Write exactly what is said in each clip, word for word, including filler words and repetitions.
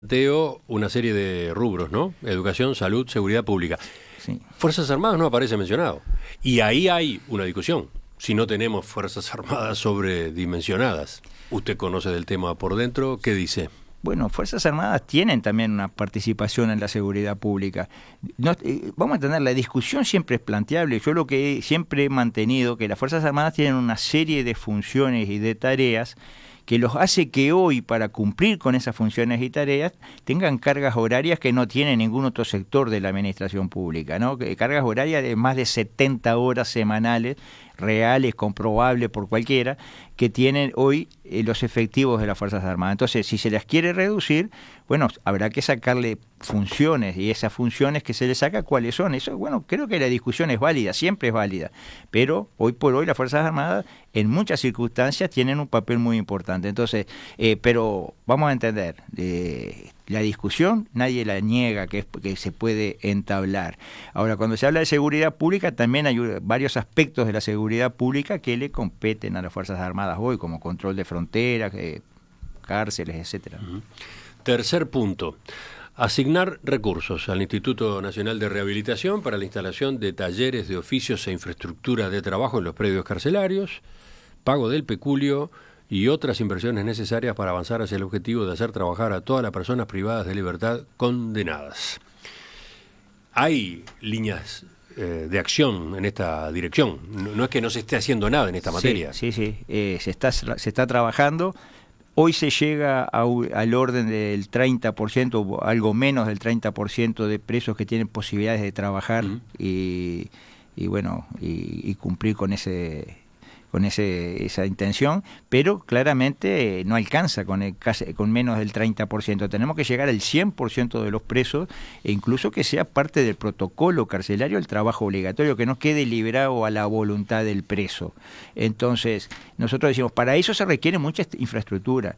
Teo, una serie de rubros, ¿no? Educación, salud, seguridad pública. Sí. Fuerzas Armadas no aparece mencionado. Y ahí hay una discusión. Si no tenemos Fuerzas Armadas sobredimensionadas. Usted conoce del tema por dentro, ¿qué dice? Bueno, Fuerzas Armadas tienen también una participación en la seguridad pública. No, eh, vamos a entender, la discusión siempre es planteable. Yo lo que he, siempre he mantenido que las Fuerzas Armadas tienen una serie de funciones y de tareas que los hace que hoy, para cumplir con esas funciones y tareas, tengan cargas horarias que no tiene ningún otro sector de la administración pública, ¿no? Cargas horarias de más de setenta horas semanales, reales, comprobables por cualquiera, que tienen hoy eh, los efectivos de las Fuerzas Armadas. Entonces, si se las quiere reducir, bueno, habrá que sacarle funciones, y esas funciones que se le saca, ¿cuáles son? Eso, bueno, creo que la discusión es válida, siempre es válida, pero hoy por hoy las Fuerzas Armadas en muchas circunstancias tienen un papel muy importante. Entonces, eh, pero vamos a entender, eh, la discusión nadie la niega que, es, que se puede entablar. Ahora, cuando se habla de seguridad pública, también hay varios aspectos de la seguridad pública que le competen a las Fuerzas Armadas hoy, como control de fronteras, eh, cárceles, etcétera. Uh-huh. Tercer punto. Asignar recursos al Instituto Nacional de Rehabilitación para la instalación de talleres de oficios e infraestructura de trabajo en los predios carcelarios, pago del peculio y otras inversiones necesarias para avanzar hacia el objetivo de hacer trabajar a todas las personas privadas de libertad condenadas. Hay líneas eh, de acción en esta dirección. No, no es que no se esté haciendo nada en esta materia. Sí, sí, sí. Eh, se está, se está trabajando. Hoy se llega a, al orden del treinta por ciento, o algo menos del treinta por ciento de presos que tienen posibilidades de trabajar uh-huh. y, y bueno, y, y cumplir con ese con ese esa intención, pero claramente no alcanza con el, con menos del treinta por ciento. Tenemos que llegar al cien por ciento de los presos, e incluso que sea parte del protocolo carcelario el trabajo obligatorio, que no quede librado a la voluntad del preso. Entonces, nosotros decimos, para eso se requiere mucha infraestructura.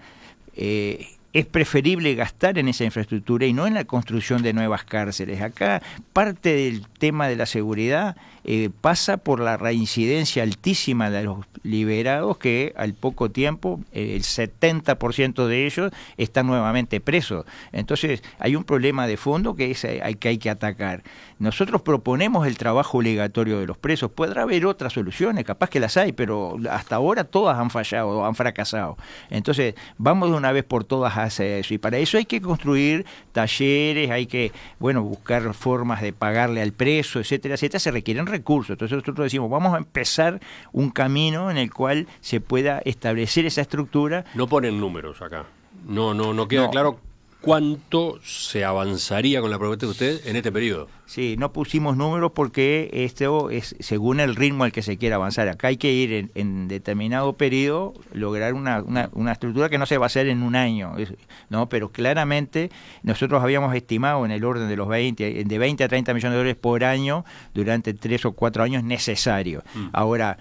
Eh, es preferible gastar en esa infraestructura y no en la construcción de nuevas cárceles. Acá parte del tema de la seguridad eh, pasa por la reincidencia altísima de los liberados, que al poco tiempo eh, el setenta por ciento de ellos están nuevamente presos. Entonces hay un problema de fondo que, es, hay, que hay que atacar. Nosotros proponemos el trabajo obligatorio de los presos. Podrá haber otras soluciones, capaz que las hay, pero hasta ahora todas han fallado, han fracasado. Entonces vamos de una vez por todas a hacer eso, y para eso hay que construir talleres, hay que, bueno, buscar formas de pagarle al preso, etcétera, etcétera. Se requieren recursos. Entonces nosotros decimos, vamos a empezar un camino en el cual se pueda establecer esa estructura. No ponen números acá. No, no, no queda no. claro cuánto se avanzaría con la propuesta de usted en este periodo. Sí, no pusimos números porque esto es según el ritmo al que se quiera avanzar. Acá hay que ir en, en determinado periodo, lograr una, una, una estructura que no se va a hacer en un año, ¿no? Pero claramente nosotros habíamos estimado en el orden de los veinte, de veinte a treinta millones de dólares por año durante tres o cuatro años necesarios. Mm. Ahora,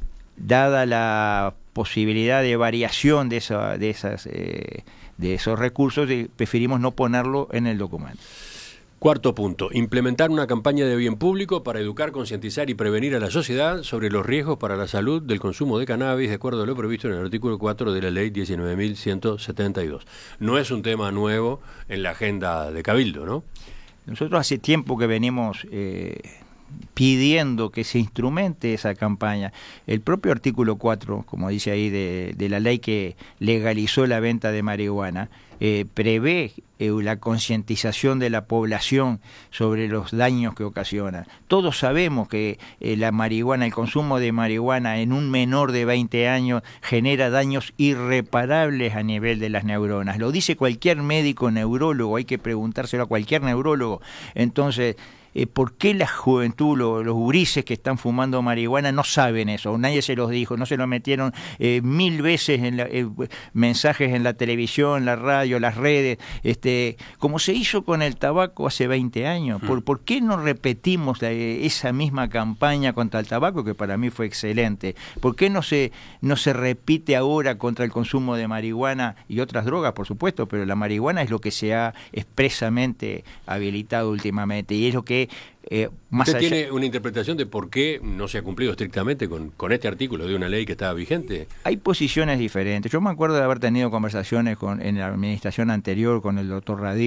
dada la posibilidad de variación de, esa, de esas... Eh, de esos recursos, preferimos no ponerlo en el documento. Cuarto punto, implementar una campaña de bien público para educar, concientizar y prevenir a la sociedad sobre los riesgos para la salud del consumo de cannabis, de acuerdo a lo previsto en el artículo cuatro de la ley diecinueve mil ciento setenta y dos. No es un tema nuevo en la agenda de Cabildo, ¿no? Nosotros hace tiempo que venimos eh, pidiendo que se instrumente esa campaña. El propio artículo cuatro, como dice ahí, de, de la ley que legalizó la venta de marihuana, eh, prevé eh, la concientización de la población sobre los daños que ocasiona. Todos sabemos que eh, la marihuana, el consumo de marihuana en un menor de veinte años genera daños irreparables a nivel de las neuronas. Lo dice cualquier médico neurólogo, hay que preguntárselo a cualquier neurólogo. Entonces, Eh, ¿por qué la juventud, lo, los gurises que están fumando marihuana no saben eso? Nadie se los dijo, no se lo metieron eh, mil veces en la, eh, mensajes en la televisión, la radio, las redes, este, como se hizo con el tabaco hace veinte años. ¿Por, ¿por qué no repetimos la, esa misma campaña contra el tabaco, que para mí fue excelente? ¿Por qué no se, no se repite ahora contra el consumo de marihuana y otras drogas, por supuesto? Pero la marihuana es lo que se ha expresamente habilitado últimamente y es lo que Eh, más ¿Usted allá... tiene una interpretación de por qué no se ha cumplido estrictamente con, con este artículo de una ley que estaba vigente? Hay posiciones diferentes. Yo me acuerdo de haber tenido conversaciones con, en la administración anterior con el doctor Radí